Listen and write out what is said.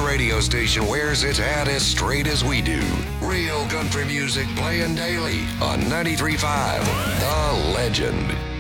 radio station wears its hat as straight as we do. Real country music playing daily on 93.5 The Legend.